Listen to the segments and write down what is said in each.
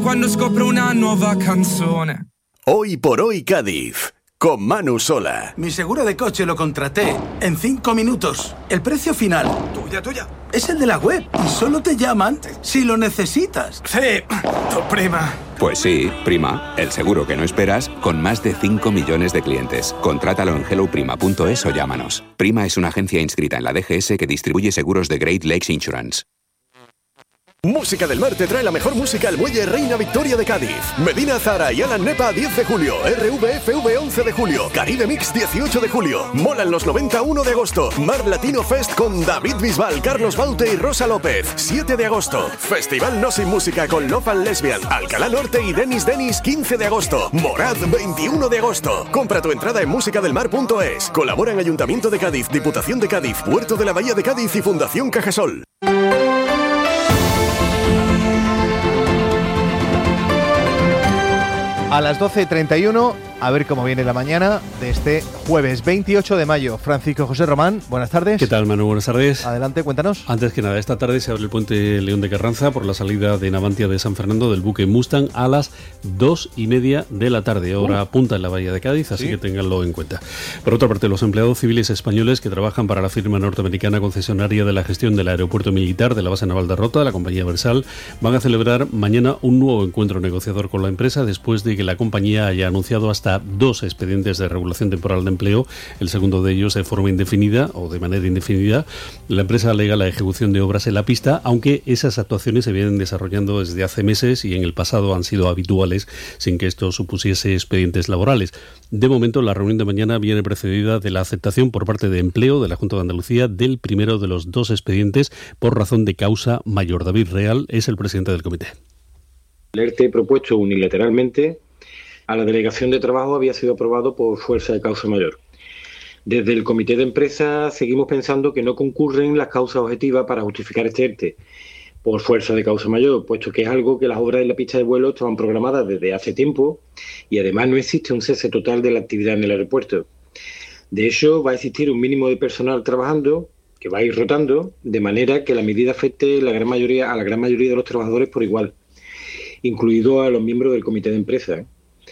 quando scopro una nuova canzone. Hoy por hoy Cádiz, con Manu Sola. Mi seguro de coche lo contraté en 5 minutos. El precio final. Tuya. Es el de la web y solo te llaman si lo necesitas. Sí, tu prima. Pues sí, Prima, el seguro que no esperas, con más de 5 millones de clientes. Contrátalo en helloprima.es o llámanos. Prima es una agencia inscrita en la DGS que distribuye seguros de Great Lakes Insurance. Música del Mar te trae la mejor música al Muelle Reina Victoria de Cádiz. Medina Zara y Alan Nepa 10 de julio, RVFV 11 de julio, Caribe Mix 18 de julio, Molan los 91 de agosto, Mar Latino Fest con David Bisbal, Carlos Baute y Rosa López 7 de agosto, Festival No Sin Música con Love and Lesbian, Alcalá Norte y Denis 15 de agosto, Morad 21 de agosto. Compra tu entrada en musicadelmar.es. Colaboran Ayuntamiento de Cádiz, Diputación de Cádiz, Puerto de la Bahía de Cádiz y Fundación Cajasol. A las 12:31, a ver cómo viene la mañana de este jueves 28 de mayo. Francisco José Román, buenas tardes. ¿Qué tal, Manu? Buenas tardes. Adelante, cuéntanos. Antes que nada, esta tarde se abre el puente León de Carranza por la salida de Navantia de San Fernando del buque Mustang a las 2:30 de la tarde, hora punta en la Bahía de Cádiz, así que ténganlo en cuenta. Por otra parte, los empleados civiles españoles que trabajan para la firma norteamericana concesionaria de la gestión del aeropuerto militar de la base naval de Rota, la compañía Versal, van a celebrar mañana un nuevo encuentro negociador con la empresa después de que la compañía haya anunciado hasta 2 expedientes de regulación temporal de empleo, el segundo de ellos de forma indefinida o de manera indefinida. La empresa alega la ejecución de obras en la pista, aunque esas actuaciones se vienen desarrollando desde hace meses y en el pasado han sido habituales sin que esto supusiese expedientes laborales. De momento, la reunión de mañana viene precedida de la aceptación por parte de Empleo de la Junta de Andalucía del primero de los 2 expedientes por razón de causa mayor. David Real es el presidente del comité. El ERTE propuesto unilateralmente a la delegación de trabajo había sido aprobado por fuerza de causa mayor. Desde el comité de empresa seguimos pensando que no concurren las causas objetivas para justificar este ERTE por fuerza de causa mayor, puesto que es algo que las obras de la pista de vuelo estaban programadas desde hace tiempo y además no existe un cese total de la actividad en el aeropuerto. De hecho, va a existir un mínimo de personal trabajando que va a ir rotando, de manera que la medida afecte a la gran mayoría de los trabajadores por igual, incluido a los miembros del comité de empresa.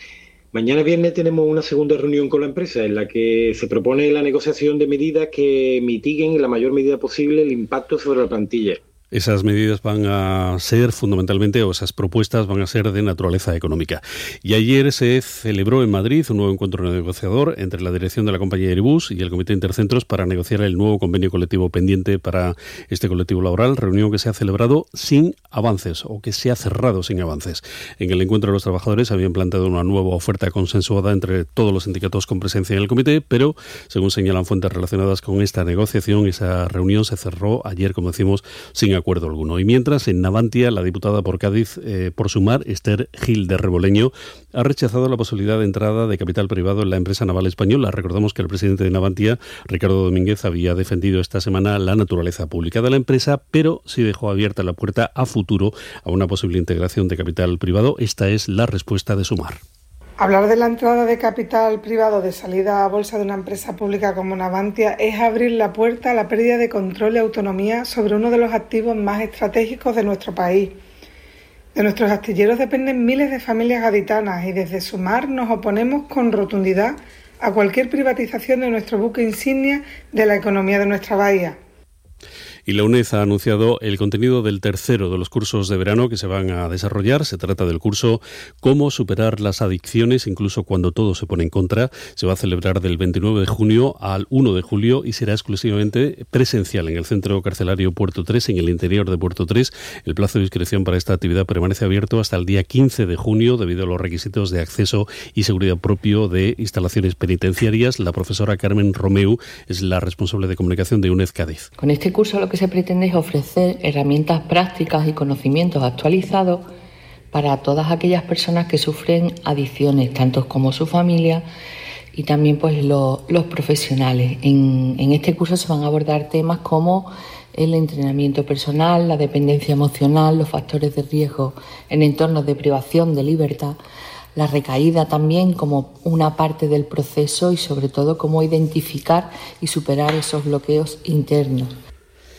Mañana viernes tenemos una segunda reunión con la empresa en la que se propone la negociación de medidas que mitiguen en la mayor medida posible el impacto sobre la plantilla. Esas medidas van a ser fundamentalmente, o esas propuestas van a ser de naturaleza económica. Y ayer se celebró en Madrid un nuevo encuentro negociador entre la dirección de la compañía Airbus y el Comité Intercentros para negociar el nuevo convenio colectivo pendiente para este colectivo laboral, reunión que se ha celebrado sin avances, o que se ha cerrado sin avances. En el encuentro los trabajadores habían planteado una nueva oferta consensuada entre todos los sindicatos con presencia en el comité, pero, según señalan fuentes relacionadas con esta negociación, esa reunión se cerró ayer, como decimos, sin acuerdo alguno. Y mientras, en Navantia, la diputada por Cádiz, por Sumar, Esther Gil de Reboleño, ha rechazado la posibilidad de entrada de capital privado en la empresa naval española. Recordamos que el presidente de Navantia, Ricardo Domínguez, había defendido esta semana la naturaleza pública de la empresa, pero sí dejó abierta la puerta a futuro a una posible integración de capital privado. Esta es la respuesta de Sumar. Hablar de la entrada de capital privado de salida a bolsa de una empresa pública como Navantia es abrir la puerta a la pérdida de control y autonomía sobre uno de los activos más estratégicos de nuestro país. De nuestros astilleros dependen miles de familias gaditanas y desde Sumar nos oponemos con rotundidad a cualquier privatización de nuestro buque insignia de la economía de nuestra bahía. Y la UNED ha anunciado el contenido del tercero de los cursos de verano que se van a desarrollar. Se trata del curso Cómo superar las adicciones, incluso cuando todo se pone en contra. Se va a celebrar del 29 de junio al 1 de julio y será exclusivamente presencial en el Centro Carcelario Puerto 3, en el interior de Puerto 3. El plazo de inscripción para esta actividad permanece abierto hasta el día 15 de junio debido a los requisitos de acceso y seguridad propio de instalaciones penitenciarias. La profesora Carmen Romeu es la responsable de comunicación de UNED Cádiz. Con este curso lo que se pretende es ofrecer herramientas prácticas y conocimientos actualizados para todas aquellas personas que sufren adicciones, tanto como su familia y también pues los profesionales. En este curso se van a abordar temas como el entrenamiento personal, la dependencia emocional, los factores de riesgo en entornos de privación de libertad, la recaída también como una parte del proceso y sobre todo cómo identificar y superar esos bloqueos internos.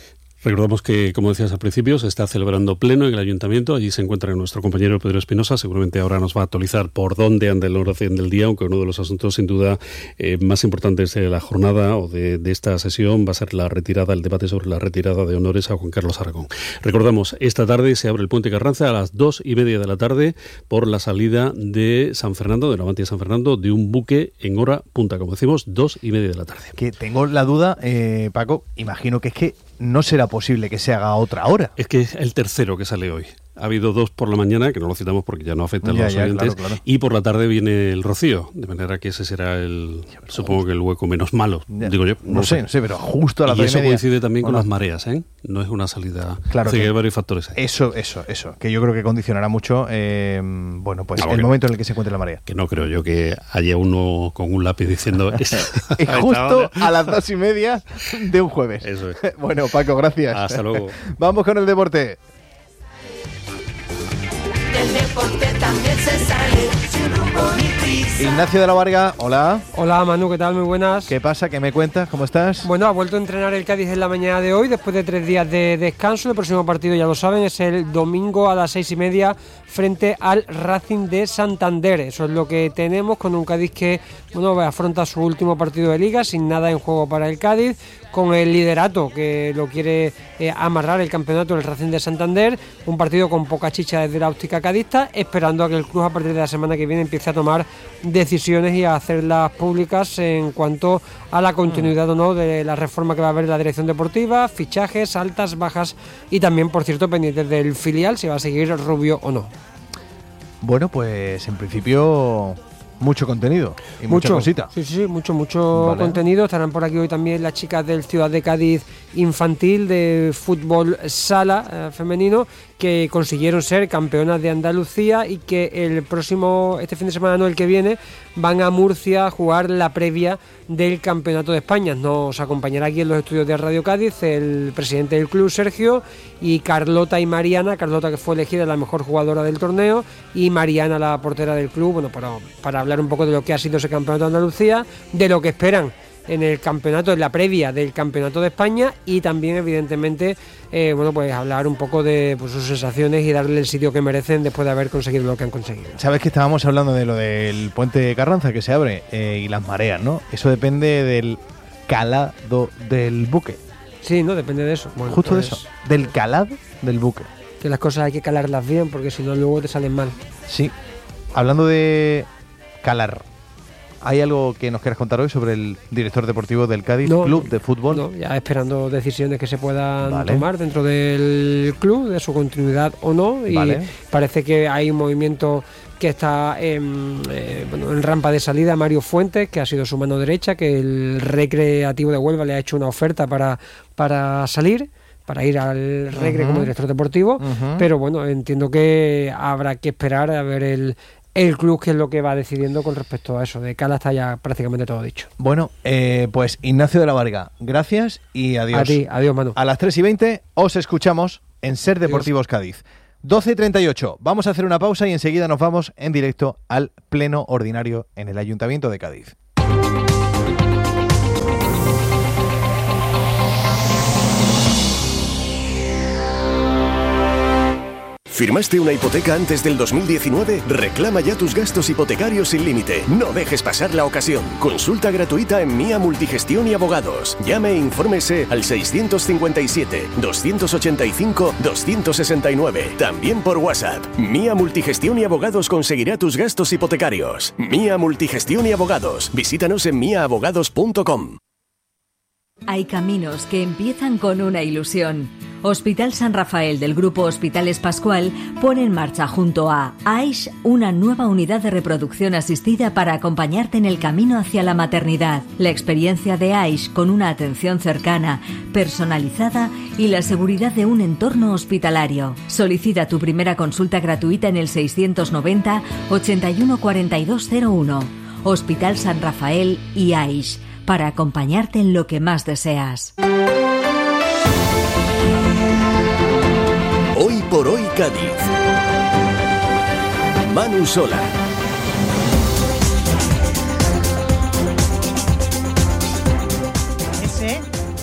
Recordamos que, como decías al principio, se está celebrando pleno en el Ayuntamiento. Allí se encuentra nuestro compañero Pedro Espinosa. Seguramente ahora nos va a actualizar por dónde anda el orden del día, aunque uno de los asuntos, sin duda, más importantes de la jornada o de esta sesión va a ser el debate sobre la retirada de honores a Juan Carlos Aragón. Recordamos, esta tarde se abre el Puente Carranza a las 2:30 de la tarde por la salida de San Fernando, de Navantia San Fernando, de un buque en hora punta, como decimos, 2:30 de la tarde. Que tengo la duda, Paco, imagino que es que no será posible que se haga a otra hora. Es que es el tercero que sale hoy. Ha habido 2 por la mañana, que no lo citamos porque ya no afecta a los oyentes, claro. Y por la tarde viene el rocío, de manera que ese será supongo que el hueco menos malo, digo yo. No sé, pero justo a las 2:30. Y eso coincide también con las mareas, ¿eh? No es una salida. Claro, que hay varios factores ahí. Eso, que yo creo que condicionará mucho, el momento en el que se encuentre la marea. Que no creo yo que haya uno con un lápiz diciendo... justo a las 2:30 de un jueves. Eso es. Bueno, Paco, gracias. Hasta luego. Vamos con el deporte. El deporte también se sale sin rumbo ni prisa. Ignacio de la Varga, hola. Hola Manu, ¿qué tal? Muy buenas. ¿Qué pasa? ¿Qué me cuentas? ¿Cómo estás? Bueno, ha vuelto a entrenar el Cádiz en la mañana de hoy después de 3 días de descanso. El próximo partido, ya lo saben, es el domingo a las 6:30 frente al Racing de Santander. Eso es lo que tenemos, con un Cádiz que afronta su último partido de Liga sin nada en juego para el Cádiz, con el liderato que lo quiere amarrar el campeonato del Racing de Santander, un partido con poca chicha desde la óptica cadista, esperando a que el club a partir de la semana que viene empiece a tomar decisiones y a hacerlas públicas en cuanto a la continuidad o no de la reforma que va a haber en la dirección deportiva, fichajes, altas, bajas y también, por cierto, pendientes del filial, si va a seguir Rubio o no. Bueno, pues en principio... mucho contenido y mucha cosita. Sí, mucho contenido. Estarán por aquí hoy también las chicas del Ciudad de Cádiz infantil de fútbol sala femenino, que consiguieron ser campeonas de Andalucía y que este fin de semana, no el que viene, van a Murcia a jugar la previa del Campeonato de España. Nos acompañará aquí en los estudios de Radio Cádiz el presidente del club, Sergio, y Carlota y Mariana. Carlota, que fue elegida la mejor jugadora del torneo, y Mariana, la portera del club, para hablar un poco de lo que ha sido ese Campeonato de Andalucía, de lo que esperan en el campeonato, en la previa del Campeonato de España, y también evidentemente hablar un poco de sus sensaciones y darle el sitio que merecen después de haber conseguido lo que han conseguido. Sabes que estábamos hablando de lo del puente Carranza que se abre y las mareas, ¿no? Eso depende del calado del buque. Sí, ¿no? Depende de eso. Bueno, justo de eso, del calado del buque. Que las cosas hay que calarlas bien, porque si no luego te salen mal. Sí. Hablando de calar, ¿hay algo que nos quieras contar hoy sobre el director deportivo del Cádiz Club de Fútbol? No, ya esperando decisiones que se puedan tomar dentro del club, de su continuidad o no, y parece que hay un movimiento que está en rampa de salida. Mario Fuentes, que ha sido su mano derecha, que el Recreativo de Huelva le ha hecho una oferta para salir, para ir al Recre como director deportivo, pero bueno, entiendo que habrá que esperar a ver el club qué es lo que va decidiendo con respecto a eso. De Cala está ya prácticamente todo dicho. Bueno, pues Ignacio de la Varga, gracias y adiós. A ti, adiós Manu. A las 3:20 os escuchamos en Ser Deportivos Cádiz. 12:38, vamos a hacer una pausa y enseguida nos vamos en directo al pleno ordinario en el Ayuntamiento de Cádiz. ¿Firmaste una hipoteca antes del 2019? Reclama ya tus gastos hipotecarios sin límite. No dejes pasar la ocasión. Consulta gratuita en Mía Multigestión y Abogados. Llame e infórmese al 657-285-269. También por WhatsApp. Mía Multigestión y Abogados conseguirá tus gastos hipotecarios. Mía Multigestión y Abogados. Visítanos en miaabogados.com. Hay caminos que empiezan con una ilusión. Hospital San Rafael del Grupo Hospitales Pascual pone en marcha junto a AISH una nueva unidad de reproducción asistida para acompañarte en el camino hacia la maternidad. La experiencia de AISH con una atención cercana, personalizada y la seguridad de un entorno hospitalario. Solicita tu primera consulta gratuita en el 690 81 4201. Hospital San Rafael y AISH, para acompañarte en lo que más deseas. Hoy por hoy Cádiz. Manu Sola.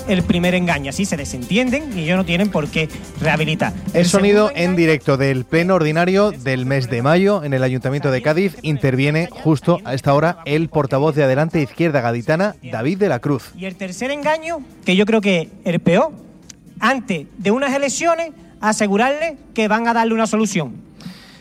el primer engaño. Así se desentienden y ellos no tienen por qué rehabilitar. El sonido en directo del pleno ordinario del mes de mayo en el Ayuntamiento de Cádiz. Interviene justo a esta hora el portavoz de Adelante Izquierda Gaditana, David de la Cruz. Y el tercer engaño, que yo creo que el peor, antes de unas elecciones, asegurarle que van a darle una solución.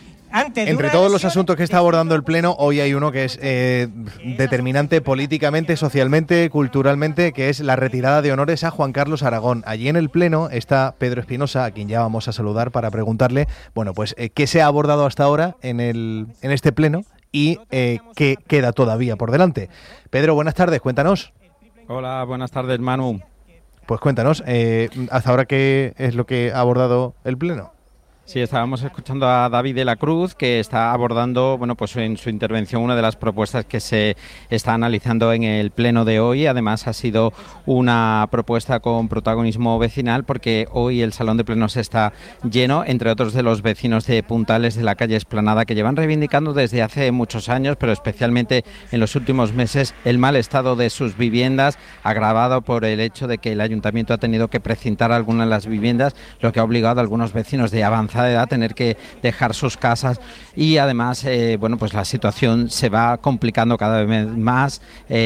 Entre todos los asuntos que está abordando el Pleno, hoy hay uno que es determinante políticamente, socialmente, culturalmente, que es la retirada de honores a Juan Carlos Aragón. Allí en el Pleno está Pedro Espinosa, a quien ya vamos a saludar para preguntarle, bueno, pues qué se ha abordado hasta ahora en este Pleno y qué queda todavía por delante. Pedro, buenas tardes, cuéntanos. Hola, buenas tardes, Manu. Pues cuéntanos, hasta ahora qué es lo que ha abordado el Pleno. Sí, estábamos escuchando a David de la Cruz, que está abordando, bueno, pues en su intervención una de las propuestas que se está analizando en el pleno de hoy. Además, ha sido una propuesta con protagonismo vecinal, porque hoy el salón de plenos está lleno, entre otros de los vecinos de Puntales, de la calle Esplanada, que llevan reivindicando desde hace muchos años, pero especialmente en los últimos meses, el mal estado de sus viviendas, agravado por el hecho de que el ayuntamiento ha tenido que precintar algunas de las viviendas, lo que ha obligado a algunos vecinos de avanzada edad a tener que dejar sus casas y además bueno, pues la situación se va complicando cada vez más.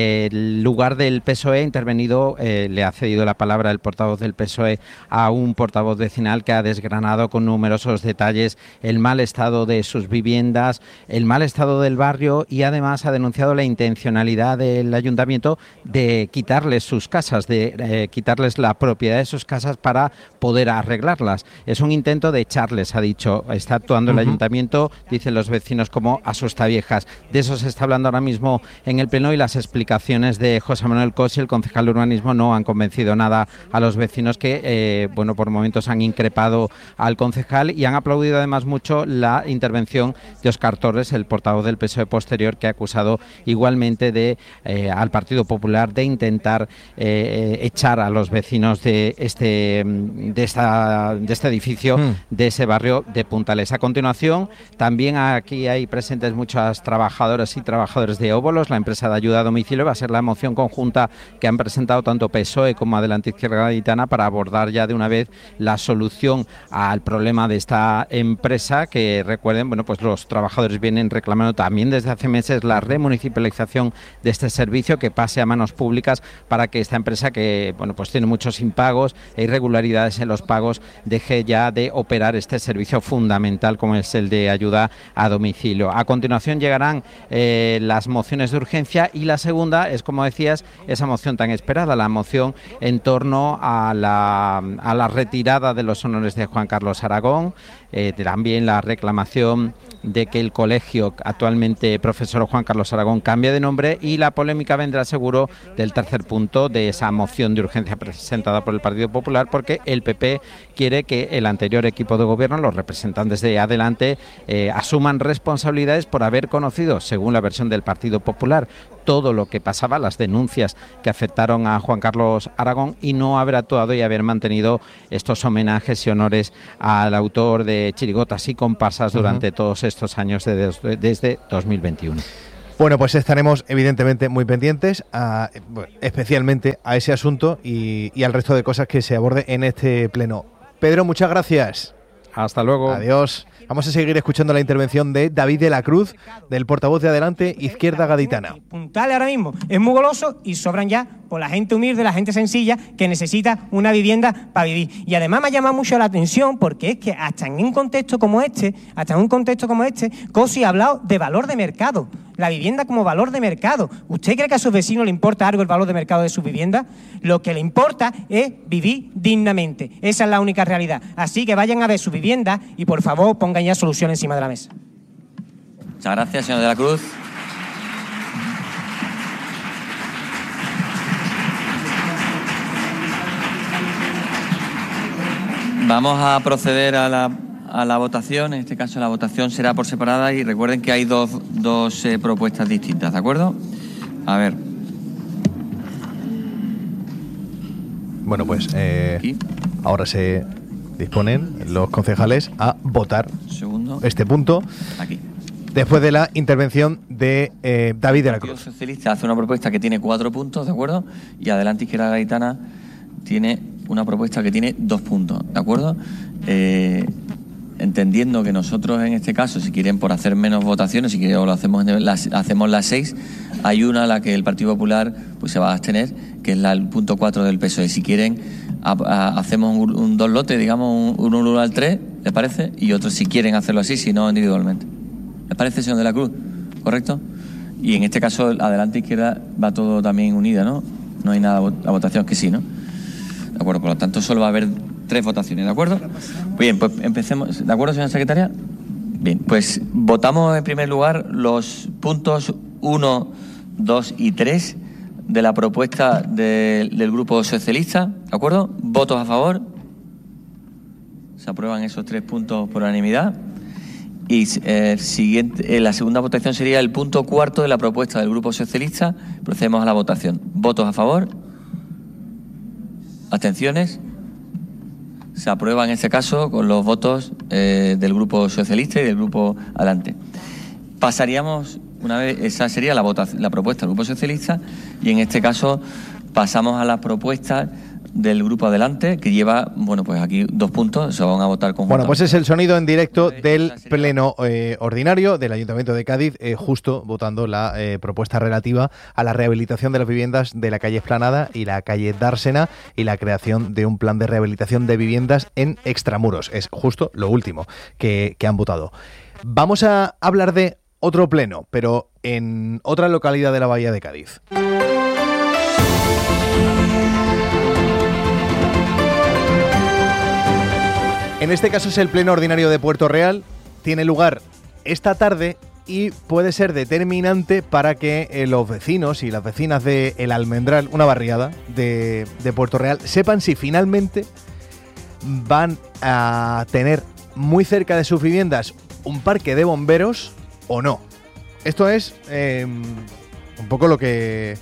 El lugar del PSOE ha intervenido, le ha cedido la palabra el portavoz del PSOE a un portavoz vecinal que ha desgranado con numerosos detalles el mal estado de sus viviendas, el mal estado del barrio, y además ha denunciado la intencionalidad del ayuntamiento de quitarles sus casas, de quitarles la propiedad de sus casas para poder arreglarlas. Es un intento de echarles, ha dicho. Está actuando el ayuntamiento, dicen los vecinos, como asustaviejas. De eso se está hablando ahora mismo en el pleno, y las explicaciones de José Manuel Cosi, el concejal de urbanismo, no han convencido nada a los vecinos, que bueno, por momentos han increpado al concejal y han aplaudido además mucho la intervención de Óscar Torres, el portavoz del PSOE posterior, que ha acusado igualmente al Partido Popular de intentar echar a los vecinos de este edificio, de ese barrio de Puntales. A continuación, también aquí hay presentes muchas trabajadoras y trabajadores de Óbolos, la empresa de ayuda a domicilio. Va a ser la moción conjunta que han presentado tanto PSOE como Adelante Izquierda Gaditana para abordar ya de una vez la solución al problema de esta empresa, que recuerden, bueno, pues los trabajadores vienen reclamando también desde hace meses la remunicipalización de este servicio, que pase a manos públicas para que esta empresa, que bueno, pues tiene muchos impagos e irregularidades en los pagos, deje ya de operar este servicio fundamental como es el de ayuda a domicilio. A continuación llegarán las mociones de urgencia, y la segunda es, como decías, esa moción tan esperada, la moción en torno a la retirada de los honores de Juan Carlos Aragón, también la reclamación de que el colegio, actualmente profesor Juan Carlos Aragón, cambie de nombre, y la polémica vendrá seguro del tercer punto de esa moción de urgencia presentada por el Partido Popular, porque el PP quiere que el anterior equipo de gobierno, los representantes de Adelante, asuman responsabilidades por haber conocido, según la versión del Partido Popular, todo lo que pasaba, las denuncias que afectaron a Juan Carlos Aragón, y no haber actuado y haber mantenido estos homenajes y honores al autor de chirigotas y comparsas durante todos estos años desde 2021. Bueno, pues estaremos evidentemente muy pendientes, especialmente a ese asunto y al resto de cosas que se aborde en este pleno. Pedro, muchas gracias. Hasta luego. Adiós. Vamos a seguir escuchando la intervención de David de la Cruz, del portavoz de Adelante Izquierda Gaditana. Puntales ahora mismo es muy goloso y sobran ya por la gente humilde, la gente sencilla que necesita una vivienda para vivir. Y además me ha llamado mucho la atención porque es que hasta en un contexto como este, Cosi ha hablado de valor de mercado. La vivienda como valor de mercado. ¿Usted cree que a sus vecinos le importa algo el valor de mercado de sus viviendas? Lo que le importa es vivir dignamente. Esa es la única realidad. Así que vayan a ver su vivienda y por favor pongan ya solución encima de la mesa. Muchas gracias, señor de la Cruz. Vamos a proceder a la votación. En este caso la votación será por separada, y recuerden que hay dos propuestas distintas, ¿de acuerdo? A ver. Bueno, pues ahora se disponen los concejales a votar este punto. Aquí. Después de la intervención de David de la Cruz. El Partido Socialista hace una propuesta que tiene 4 puntos, ¿de acuerdo? Y Adelante Izquierda Gaditana tiene una propuesta que tiene 2 puntos, ¿de acuerdo? Entendiendo que nosotros en este caso, si quieren por hacer menos votaciones, si quieren lo hacemos las 6, hay una a la que el Partido Popular pues se va a abstener, que es el punto 4 del PSOE. Si quieren hacemos un 2 lotes, digamos un 1 al 3, ¿les parece? Y otros si quieren hacerlo así, si no individualmente. ¿Les parece, señor de la Cruz? ¿Correcto? Y en este caso, adelante izquierda va todo también unida, ¿no? No hay nada, la votación que sí, ¿no? De acuerdo, por lo tanto solo va a haber 3 votaciones, ¿de acuerdo? Bien, pues empecemos. ¿De acuerdo, señora secretaria? Bien, pues votamos en primer lugar los puntos 1, 2 y 3 de la propuesta del Grupo Socialista, ¿de acuerdo? ¿Votos a favor? Se aprueban esos 3 puntos por unanimidad. Y la segunda votación sería el punto 4 de la propuesta del Grupo Socialista. Procedemos a la votación. ¿Votos a favor? ¿Abstenciones? Se aprueba en este caso con los votos del Grupo Socialista y del Grupo Adelante. Pasaríamos, una vez, esa sería la propuesta del Grupo Socialista, y en este caso pasamos a la propuesta del Grupo Adelante, que lleva, bueno, pues aquí 2 puntos, se van a votar conjuntamente. Bueno, pues es el sonido en directo del pleno ordinario del Ayuntamiento de Cádiz, justo votando la propuesta relativa a la rehabilitación de las viviendas de la calle Esplanada y la calle Dársena y la creación de un plan de rehabilitación de viviendas en extramuros. Es justo lo último que han votado. Vamos a hablar de otro pleno, pero en otra localidad de la Bahía de Cádiz. En este caso es el pleno ordinario de Puerto Real, tiene lugar esta tarde y puede ser determinante para que los vecinos y las vecinas de El Almendral, una barriada de Puerto Real, sepan si finalmente van a tener muy cerca de sus viviendas un parque de bomberos o no. Esto es un poco lo que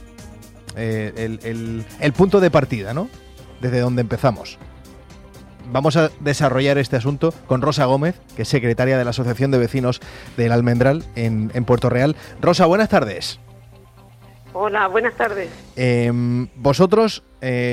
el punto de partida, ¿no? Desde donde empezamos. Vamos a desarrollar este asunto con Rosa Gómez, que es secretaria de la Asociación de Vecinos del Almendral en Puerto Real. Rosa, buenas tardes. Hola, buenas tardes. Vosotros,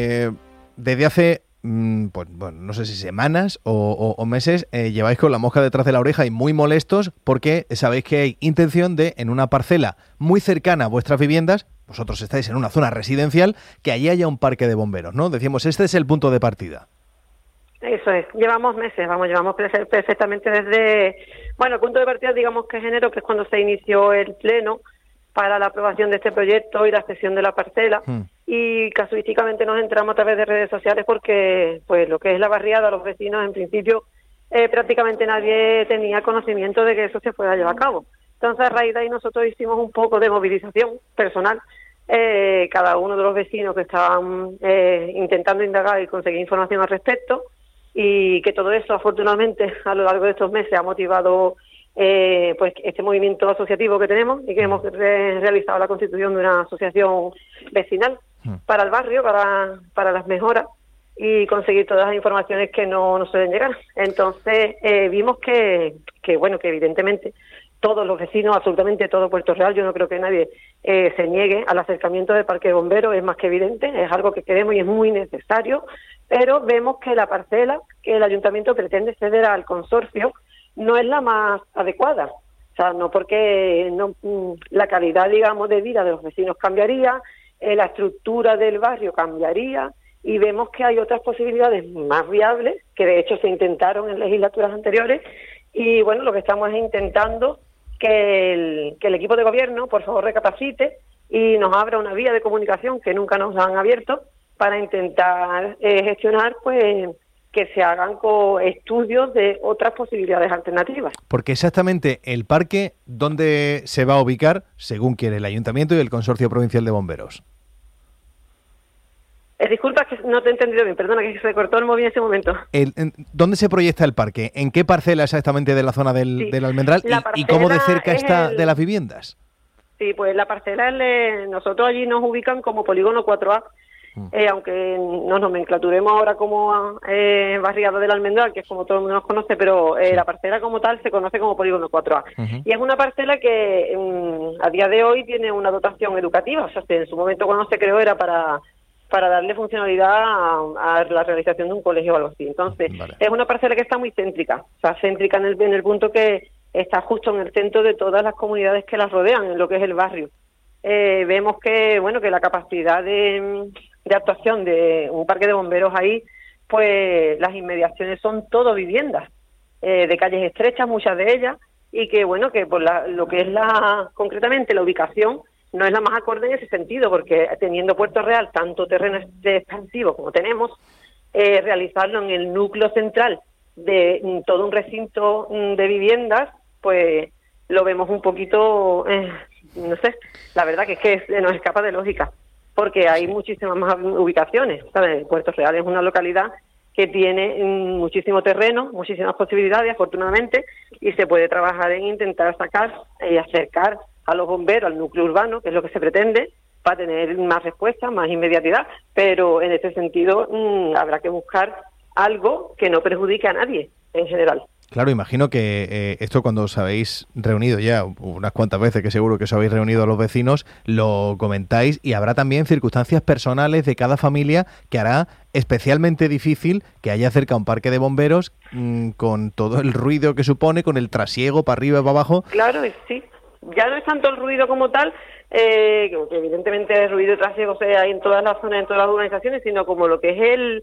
desde hace, pues, bueno, no sé si semanas o meses, lleváis con la mosca detrás de la oreja y muy molestos porque sabéis que hay intención de, en una parcela muy cercana a vuestras viviendas, vosotros estáis en una zona residencial, que allí haya un parque de bomberos, ¿no? Decíamos, este es el punto de partida. Eso es, llevamos meses, llevamos perfectamente desde, bueno, el punto de partida digamos que es enero, que es cuando se inició el pleno para la aprobación de este proyecto y la cesión de la parcela, y casuísticamente nos entramos a través de redes sociales porque, pues, lo que es la barriada, los vecinos, en principio, prácticamente nadie tenía conocimiento de que eso se fuera a llevar a cabo. Entonces, a raíz de ahí nosotros hicimos un poco de movilización personal, cada uno de los vecinos que estaban intentando indagar y conseguir información al respecto, y que todo eso, afortunadamente, a lo largo de estos meses ha motivado pues este movimiento asociativo que tenemos y que hemos realizado la constitución de una asociación vecinal para el barrio, para las mejoras y conseguir todas las informaciones que no nos suelen llegar. Entonces, vimos que evidentemente todos los vecinos, absolutamente todo Puerto Real, yo no creo que nadie se niegue al acercamiento del parque de bomberos, es más que evidente, es algo que queremos y es muy necesario, pero vemos que la parcela que el ayuntamiento pretende ceder al consorcio no es la más adecuada. O sea, no porque la calidad, digamos, de vida de los vecinos cambiaría, la estructura del barrio cambiaría, y vemos que hay otras posibilidades más viables, que de hecho se intentaron en legislaturas anteriores, y bueno, lo que estamos es intentando que el equipo de gobierno, por favor, recapacite y nos abra una vía de comunicación que nunca nos han abierto para intentar gestionar, pues, que se hagan estudios de otras posibilidades alternativas. Porque exactamente el parque, ¿dónde se va a ubicar, según quiere el Ayuntamiento y el Consorcio Provincial de Bomberos? Disculpa, que no te he entendido bien, perdona, que se cortó el móvil en ese momento. ¿Dónde se proyecta el parque? ¿En qué parcela exactamente de la zona del Almendral? ¿Y cómo de cerca está de las viviendas? Sí, pues la parcela, nosotros allí nos ubican como polígono 4A, aunque nos nomenclaturemos ahora como barriada del Almendral, que es como todo el mundo nos conoce, pero la parcela como tal se conoce como polígono 4A. Y es una parcela que a día de hoy tiene una dotación educativa, o sea, en su momento cuando se creó era para para darle funcionalidad a la realización de un colegio o algo así. Entonces, es una parcela que está muy céntrica, o sea, céntrica en el punto que está justo en el centro de todas las comunidades que las rodean, en lo que es el barrio. Vemos que, bueno, que la capacidad de actuación de un parque de bomberos ahí, pues las inmediaciones son todo viviendas, de calles estrechas, muchas de ellas, y que, bueno, que por lo que es concretamente la ubicación, no es la más acorde en ese sentido, porque teniendo Puerto Real tanto terreno expansivo como tenemos, realizarlo en el núcleo central de todo un recinto de viviendas, pues lo vemos un poquito, no sé, la verdad que es que nos escapa de lógica, porque hay muchísimas más ubicaciones, ¿sabes? Puerto Real es una localidad que tiene muchísimo terreno, muchísimas posibilidades, afortunadamente, y se puede trabajar en intentar sacar y acercar a los bomberos al núcleo urbano, que es lo que se pretende, para tener más respuestas, más inmediatidad, pero en este sentido habrá que buscar algo que no perjudique a nadie en general. Claro, imagino que esto cuando os habéis reunido ya unas cuantas veces, que seguro que os habéis reunido a los vecinos, lo comentáis, y habrá también circunstancias personales de cada familia que hará especialmente difícil que haya cerca un parque de bomberos con todo el ruido que supone, con el trasiego para arriba y para abajo. Claro, sí. Ya no es tanto el ruido como tal, que evidentemente el ruido y trasiego hay en todas las zonas, en todas las urbanizaciones, sino como lo que es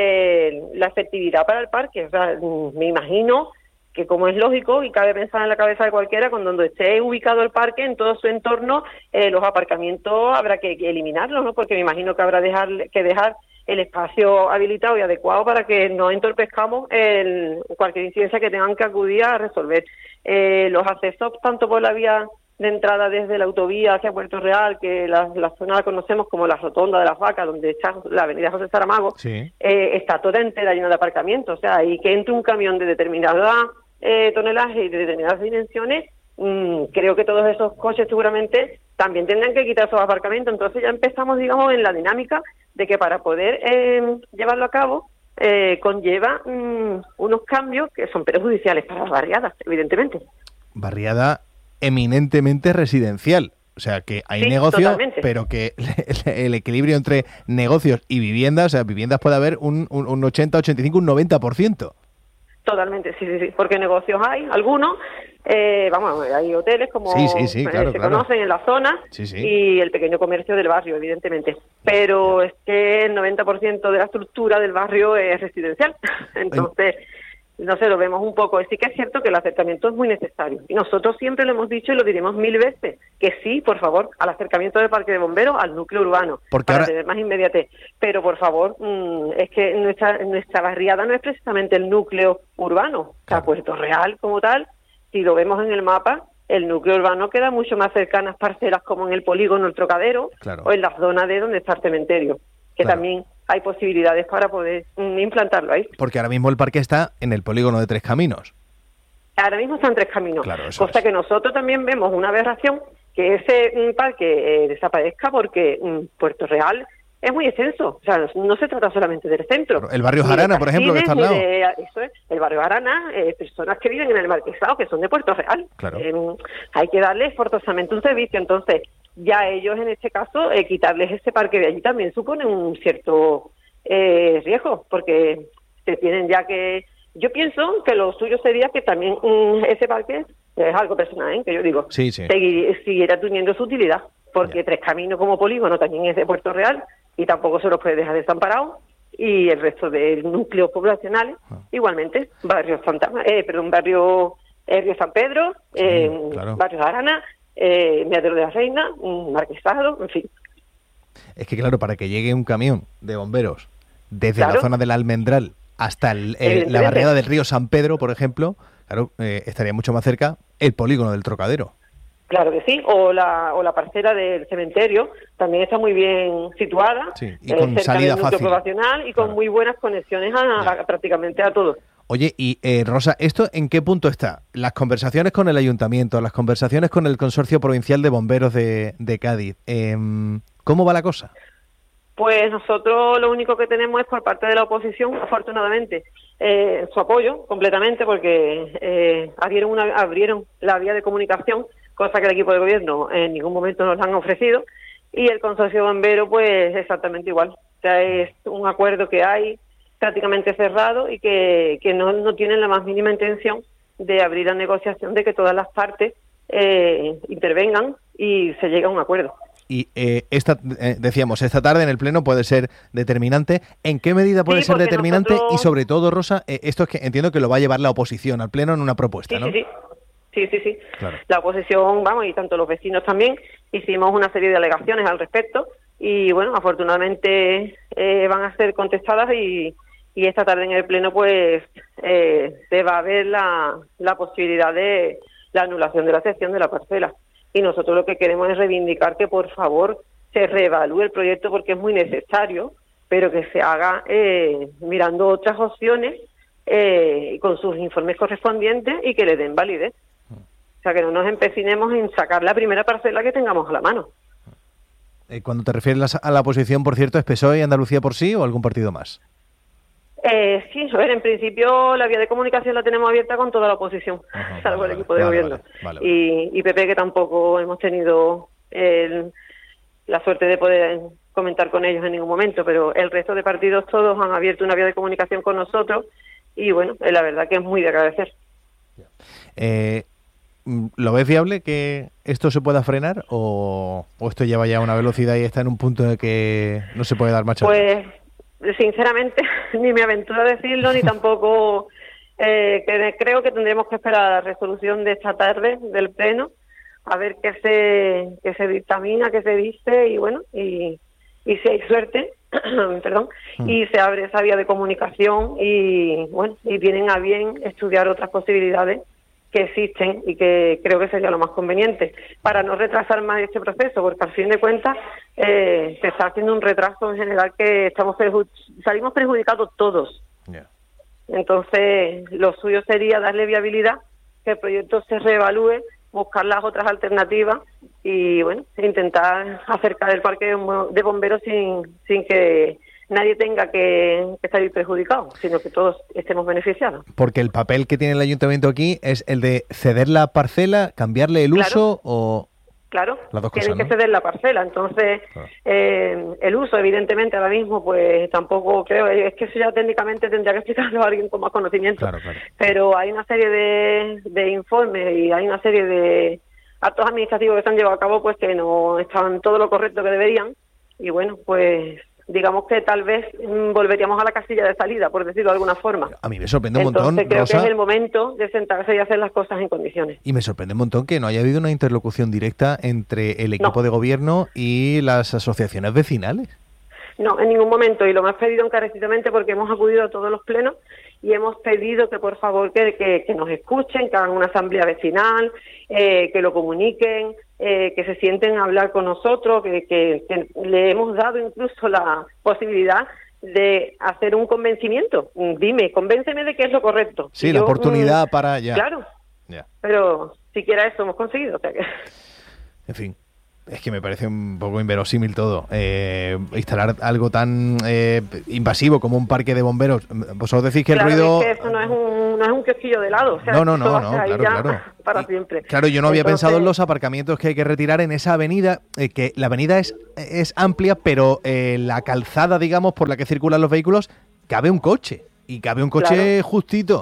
la efectividad para el parque. O sea, me imagino que, como es lógico y cabe pensar en la cabeza de cualquiera, cuando esté ubicado el parque, en todo su entorno, los aparcamientos habrá que eliminarlos, ¿no? Porque me imagino que habrá que dejar el espacio habilitado y adecuado para que no entorpezcamos cualquier incidencia que tengan que acudir a resolver. Los accesos, tanto por la vía de entrada desde la autovía hacia Puerto Real, que la zona la conocemos como la Rotonda de las Vacas, donde está la avenida José Saramago, sí. Está toda entera llena de aparcamientos. O sea, y que entre un camión de determinada tonelaje y de determinadas dimensiones, creo que todos esos coches seguramente también tendrán que quitar esos aparcamientos. Entonces ya empezamos, digamos, en la dinámica de que para poder llevarlo a cabo conlleva unos cambios que son perjudiciales para las barriadas, evidentemente. Barriada eminentemente residencial, o sea que hay negocio, totalmente. Pero que el equilibrio entre negocios y viviendas, o sea, viviendas puede haber un 80, 85, un 90%. Totalmente, sí, porque negocios hay, algunos, hay hoteles como claro, conocen en la zona, y el pequeño comercio del barrio, evidentemente. Pero es que el 90% de la estructura del barrio es residencial, entonces, no sé, lo vemos un poco. Sí que es cierto que el acercamiento es muy necesario, y nosotros siempre lo hemos dicho y lo diremos 1000 veces, que sí, por favor, al acercamiento del parque de bomberos al núcleo urbano, para tener más inmediatez. Pero, por favor, es que nuestra barriada no es precisamente el núcleo urbano. O sea, Puerto Real como tal, si lo vemos en el mapa, el núcleo urbano queda mucho más cercanas parcelas como en el polígono El Trocadero, o en la zona de donde está el cementerio, que también hay posibilidades para poder implantarlo ahí. Porque ahora mismo el parque está en el polígono de Tres Caminos. Ahora mismo está en Tres Caminos, cosa que nosotros también vemos una aberración, que ese parque desaparezca, porque Puerto Real es muy extenso. O sea, no se trata solamente del centro. El barrio Jarana, por ejemplo, que está al lado. Eso es, el barrio Jarana, personas que viven en el Marquesado, que son de Puerto Real. Hay que darles forzosamente un servicio. Entonces, ya ellos, en este caso, quitarles ese parque de allí también supone un cierto riesgo, porque se tienen ya que... Yo pienso que lo suyo sería que también ese parque, es algo personal, que yo digo, siguiera teniendo su utilidad, porque Tres Caminos como polígono también es de Puerto Real y tampoco se los puede dejar desamparados, y el resto de núcleos poblacionales igualmente, barrio Río San Pedro, barrio Arana, Meadero de la Reina, Marquesado, en fin. Es que claro, para que llegue un camión de bomberos desde la zona del Almendral hasta la barriada del río San Pedro, por ejemplo, estaría mucho más cerca el polígono del Trocadero. Claro que sí, o la parcela del cementerio también está muy bien situada, y con cerca salida del núcleo fácil poblacional y con muy buenas conexiones prácticamente a todos. Oye, y Rosa, ¿esto en qué punto está? Las conversaciones con el ayuntamiento, las conversaciones con el Consorcio Provincial de Bomberos de Cádiz, ¿cómo va la cosa? Pues nosotros lo único que tenemos es por parte de la oposición, afortunadamente, su apoyo completamente, porque abrieron la vía de comunicación, cosa que el equipo de gobierno en ningún momento nos han ofrecido, y el consorcio bombero pues exactamente igual. O sea, es un acuerdo que hay prácticamente cerrado y que no tienen la más mínima intención de abrir la negociación, de que todas las partes intervengan y se llegue a un acuerdo. Y decíamos, esta tarde en el Pleno puede ser determinante. ¿En qué medida puede ser determinante? Y sobre todo, Rosa, esto es que entiendo que lo va a llevar la oposición al Pleno en una propuesta, ¿no? Sí. Claro. La oposición, y tanto los vecinos también, hicimos una serie de alegaciones al respecto y, bueno, afortunadamente van a ser contestadas y esta tarde en el Pleno, pues, se va a ver la posibilidad de la anulación de la cesión de la parcela. Y nosotros lo que queremos es reivindicar que, por favor, se reevalúe el proyecto porque es muy necesario, pero que se haga mirando otras opciones con sus informes correspondientes y que le den validez. O sea, que no nos empecinemos en sacar la primera parcela que tengamos a la mano. Cuando te refieres a la oposición, por cierto, ¿es PSOE y Andalucía por sí o algún partido más? Sí, a ver, en principio la vía de comunicación la tenemos abierta con toda la oposición, salvo el equipo de gobierno. Vale. Y PP, que tampoco hemos tenido la suerte de poder comentar con ellos en ningún momento, pero el resto de partidos todos han abierto una vía de comunicación con nosotros y, bueno, la verdad que es muy de agradecer. ¿Lo ves viable que esto se pueda frenar o esto lleva ya una velocidad y está en un punto en el que no se puede dar marcha atrás? Pues, sinceramente, ni me aventuro a decirlo, ni tampoco creo que tendremos que esperar a la resolución de esta tarde del Pleno, a ver qué se dictamina, qué se dice, y bueno, y si hay suerte, perdón, y se abre esa vía de comunicación y, bueno, y vienen a bien estudiar otras posibilidades que existen y que creo que sería lo más conveniente para no retrasar más este proceso, porque al fin de cuentas se está haciendo un retraso en general que salimos perjudicados todos. Entonces lo suyo sería darle viabilidad, que el proyecto se reevalúe, buscar las otras alternativas y, bueno, intentar acercar el parque de bomberos sin que nadie tenga que salir perjudicado, sino que todos estemos beneficiados. Porque el papel que tiene el ayuntamiento aquí es el de ceder la parcela, cambiarle el uso o... Claro, las dos tienen cosas, que ceder la parcela, entonces el uso, evidentemente, ahora mismo, pues tampoco creo, es que eso ya técnicamente tendría que explicarlo a alguien con más conocimiento, claro. Pero hay una serie de informes y hay una serie de actos administrativos que se han llevado a cabo, pues que no estaban todo lo correcto que deberían, y bueno, pues digamos que tal vez volveríamos a la casilla de salida, por decirlo de alguna forma. A mí me sorprende un montón, Entonces creo Rosa, que es el momento de sentarse y hacer las cosas en condiciones. Y me sorprende un montón que no haya habido una interlocución directa entre el equipo de gobierno y las asociaciones vecinales. No, en ningún momento, y lo hemos pedido encarecidamente porque hemos acudido a todos los plenos y hemos pedido que por favor que nos escuchen, que hagan una asamblea vecinal, que lo comuniquen, que se sienten a hablar con nosotros, que le hemos dado incluso la posibilidad de hacer un convencimiento. Dime, convénceme de que es lo correcto. Sí, la oportunidad para ya. Claro, pero siquiera eso hemos conseguido. O sea que... En fin. Es que me parece un poco inverosímil todo. Instalar algo tan invasivo como un parque de bomberos. Vosotros decís que claro, el ruido... Es que eso no es un kiosquillo de helado. O sea, no, claro. Para siempre. Claro, yo no había pensado en los aparcamientos que hay que retirar en esa avenida, que la avenida es amplia, pero la calzada, digamos, por la que circulan los vehículos, cabe un coche. Y cabe un coche justito.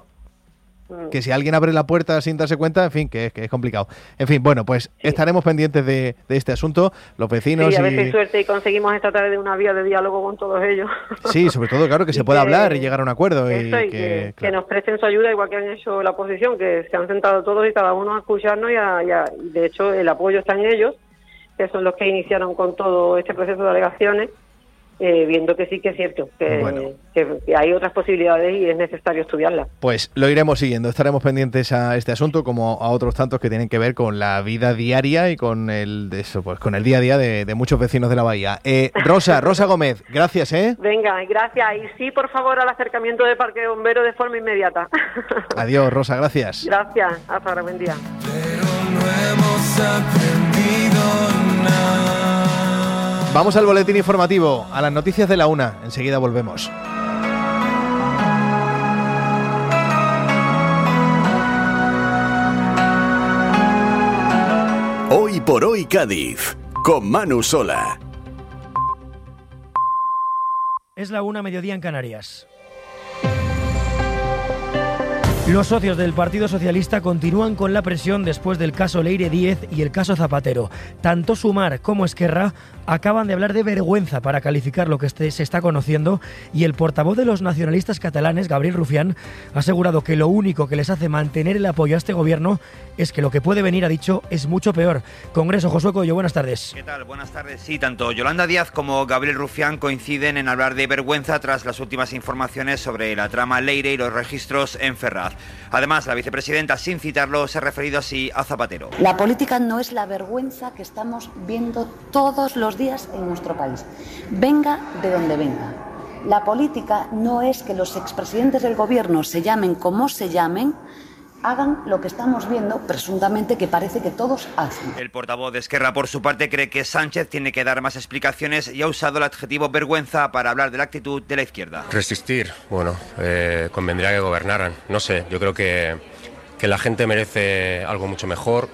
Que si alguien abre la puerta sin darse cuenta, en fin, que es complicado. En fin, bueno, pues estaremos pendientes de este asunto, los vecinos. Sí, a ver si hay suerte y conseguimos esta tarde una vía de diálogo con todos ellos. Sí, sobre todo, claro, que se pueda hablar y llegar a un acuerdo. Eso, y que nos presten su ayuda, igual que han hecho la oposición, que se han sentado todos y cada uno a escucharnos y de hecho el apoyo está en ellos, que son los que iniciaron con todo este proceso de alegaciones. Viendo que sí que es cierto, que hay otras posibilidades y es necesario estudiarlas. Pues lo iremos siguiendo, estaremos pendientes a este asunto como a otros tantos que tienen que ver con la vida diaria y con el día a día de muchos vecinos de la bahía. Rosa Gómez, gracias. Venga, gracias. Y sí, por favor, al acercamiento del parque de bomberos de forma inmediata. Adiós, Rosa, gracias. Gracias, hasta ahora, buen día. Pero no hemos aprendido nada. Vamos al boletín informativo, a las noticias de la 1. Enseguida volvemos. Hoy por hoy Cádiz, con Manu Sola. Es la 1, mediodía en Canarias. Los socios del Partido Socialista continúan con la presión después del caso Leire Díez y el caso Zapatero. Tanto Sumar como Esquerra acaban de hablar de vergüenza para calificar lo que se está conociendo, y el portavoz de los nacionalistas catalanes, Gabriel Rufián, ha asegurado que lo único que les hace mantener el apoyo a este gobierno es que lo que puede venir, ha dicho, es mucho peor. Congreso, Josué Coello, buenas tardes. ¿Qué tal? Buenas tardes. Sí, tanto Yolanda Díaz como Gabriel Rufián coinciden en hablar de vergüenza tras las últimas informaciones sobre la trama Leire y los registros en Ferraz. Además, la vicepresidenta, sin citarlo, se ha referido así a Zapatero. La política no es la vergüenza que estamos viendo todos los días en nuestro país, venga de donde venga. La política no es que los expresidentes del gobierno, se llamen como se llamen, hagan lo que estamos viendo, presuntamente, que parece que todos hacen. El portavoz de Esquerra, por su parte, cree que Sánchez tiene que dar más explicaciones y ha usado el adjetivo vergüenza para hablar de la actitud de la izquierda. Resistir, bueno, convendría que gobernaran. No sé, yo creo que la gente merece algo mucho mejor.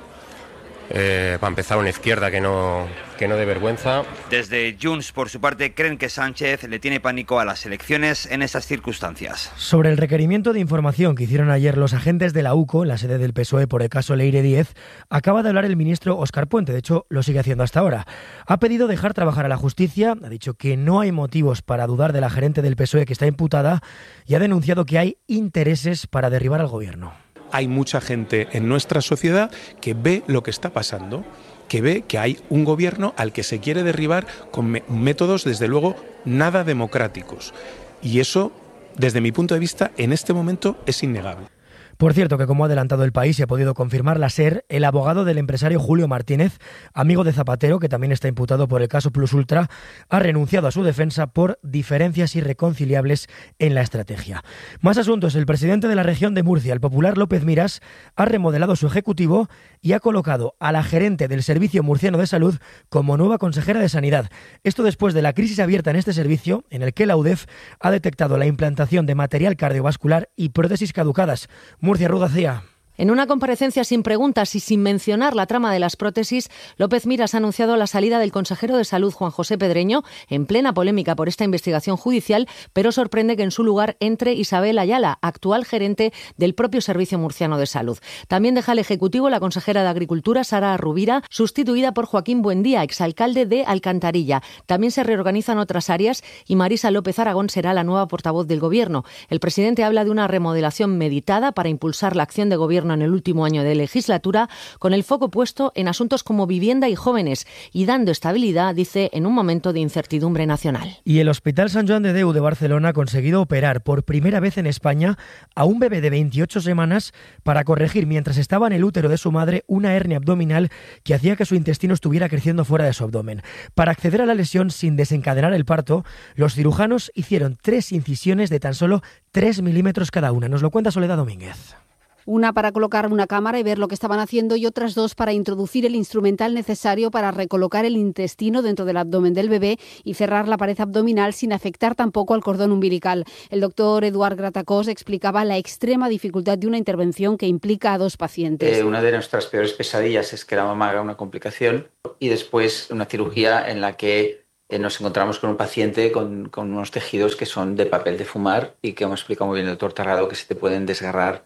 Para empezar, una izquierda que no dé vergüenza. Desde Junts, por su parte, creen que Sánchez le tiene pánico a las elecciones en esas circunstancias. Sobre el requerimiento de información que hicieron ayer los agentes de la UCO en la sede del PSOE por el caso Leire Díez, acaba de hablar el ministro Óscar Puente. De hecho, lo sigue haciendo hasta ahora. Ha pedido dejar trabajar a la justicia, ha dicho que no hay motivos para dudar de la gerente del PSOE que está imputada, y ha denunciado que hay intereses para derribar al gobierno. Hay mucha gente en nuestra sociedad que ve lo que está pasando, que ve que hay un gobierno al que se quiere derribar con métodos, desde luego, nada democráticos. Y eso, desde mi punto de vista, en este momento es innegable. Por cierto, que como ha adelantado El País y ha podido confirmar la SER, el abogado del empresario Julio Martínez, amigo de Zapatero, que también está imputado por el caso Plus Ultra, ha renunciado a su defensa por diferencias irreconciliables en la estrategia. Más asuntos. El presidente de la región de Murcia, el popular López Miras, ha remodelado su ejecutivo y ha colocado a la gerente del Servicio Murciano de Salud como nueva consejera de Sanidad. Esto después de la crisis abierta en este servicio, en el que la UDEF ha detectado la implantación de material cardiovascular y prótesis caducadas. Murcia, Rudacía. En una comparecencia sin preguntas y sin mencionar la trama de las prótesis, López Miras ha anunciado la salida del consejero de Salud, Juan José Pedreño, en plena polémica por esta investigación judicial, pero sorprende que en su lugar entre Isabel Ayala, actual gerente del propio Servicio Murciano de Salud. También deja al Ejecutivo la consejera de Agricultura, Sara Rubira, sustituida por Joaquín Buendía, exalcalde de Alcantarilla. También se reorganizan otras áreas y Marisa López Aragón será la nueva portavoz del Gobierno. El presidente habla de una remodelación meditada para impulsar la acción de Gobierno en el último año de legislatura, con el foco puesto en asuntos como vivienda y jóvenes, y dando estabilidad, dice, en un momento de incertidumbre nacional. Y el Hospital Sant Joan de Déu de Barcelona ha conseguido operar por primera vez en España a un bebé de 28 semanas para corregir, mientras estaba en el útero de su madre, una hernia abdominal que hacía que su intestino estuviera creciendo fuera de su abdomen. Para acceder a la lesión sin desencadenar el parto, los cirujanos hicieron 3 incisiones de tan solo 3 milímetros cada una. Nos lo cuenta Soledad Domínguez. Una para colocar una cámara y ver lo que estaban haciendo, y otras 2 para introducir el instrumental necesario para recolocar el intestino dentro del abdomen del bebé y cerrar la pared abdominal sin afectar tampoco al cordón umbilical. El doctor Eduard Gratacós explicaba la extrema dificultad de una intervención que implica a 2 pacientes. Una de nuestras peores pesadillas es que la mamá haga una complicación y después una cirugía en la que nos encontramos con un paciente con unos tejidos que son de papel de fumar y que, como explica muy bien el doctor Tarrado, que se te pueden desgarrar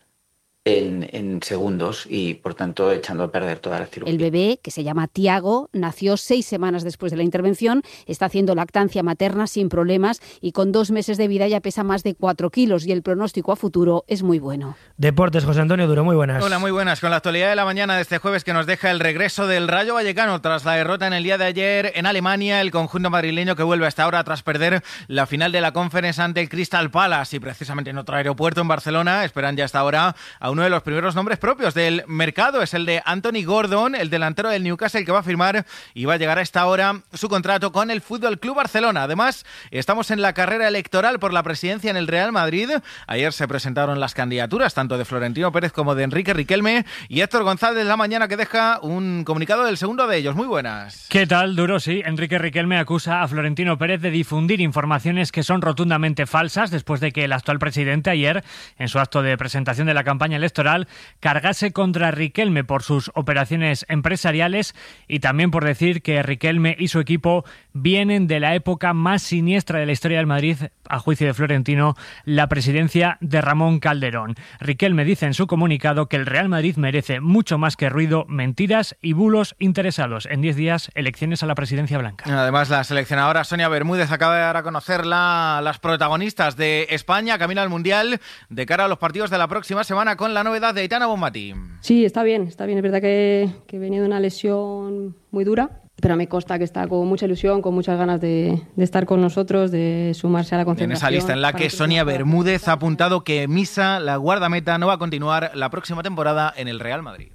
en segundos y, por tanto, echando a perder toda la cirugía. El bebé, que se llama Tiago, nació 6 semanas después de la intervención, está haciendo lactancia materna sin problemas y con 2 meses de vida ya pesa más de 4 kilos y el pronóstico a futuro es muy bueno. Deportes, José Antonio Duro, muy buenas. Hola, muy buenas. Con la actualidad de la mañana de este jueves, que nos deja el regreso del Rayo Vallecano tras la derrota en el día de ayer en Alemania. El conjunto madrileño que vuelve hasta ahora tras perder la final de la Conference ante el Crystal Palace, y precisamente en otro aeropuerto en Barcelona esperan ya hasta ahora a uno de los primeros nombres propios del mercado. Es el de Anthony Gordon, el delantero del Newcastle, que va a firmar y va a llegar a esta hora su contrato con el Fútbol Club Barcelona. Además, estamos en la carrera electoral por la presidencia en el Real Madrid. Ayer se presentaron las candidaturas tanto de Florentino Pérez como de Enrique Riquelme, y Héctor González la mañana, que deja un comunicado del segundo de ellos. Muy buenas. ¿Qué tal, Duro? Sí, Enrique Riquelme acusa a Florentino Pérez de difundir informaciones que son rotundamente falsas, después de que el actual presidente ayer, en su acto de presentación de la campaña electoral, electoral, cargase contra Riquelme por sus operaciones empresariales y también por decir que Riquelme y su equipo vienen de la época más siniestra de la historia del Madrid, a juicio de Florentino, la presidencia de Ramón Calderón. Riquelme dice en su comunicado que el Real Madrid merece mucho más que ruido, mentiras y bulos interesados. En 10 días, elecciones a la presidencia blanca. Además, la seleccionadora Sonia Bermúdez acaba de dar a conocer las protagonistas de España camino al Mundial de cara a los partidos de la próxima semana con la novedad de Aitana Bonmatí. Sí, está bien. Es verdad que venía de una lesión muy dura, pero me consta que está con mucha ilusión, con muchas ganas de estar con nosotros, de sumarse a la concentración. En esa lista en la que Sonia Bermúdez ha apuntado que Misa, la guardameta, no va a continuar la próxima temporada en el Real Madrid.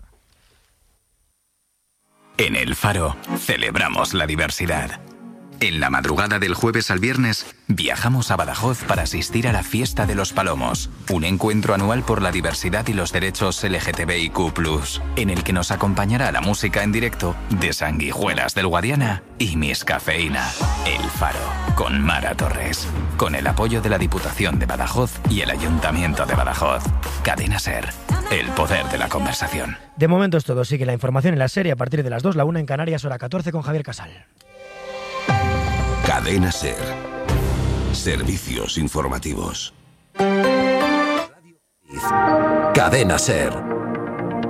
En El Faro celebramos la diversidad. En la madrugada del jueves al viernes viajamos a Badajoz para asistir a la Fiesta de los Palomos, un encuentro anual por la diversidad y los derechos LGTBIQ+, en el que nos acompañará la música en directo de Sanguijuelas del Guadiana y Miss Cafeína. El Faro, con Mara Torres, con el apoyo de la Diputación de Badajoz y el Ayuntamiento de Badajoz. Cadena SER, el poder de la conversación. De momento es todo. Sigue la información en la serie a partir de las 2, la 1 en Canarias, hora 14 con Javier Casal. Cadena SER. Servicios informativos. Cadena SER.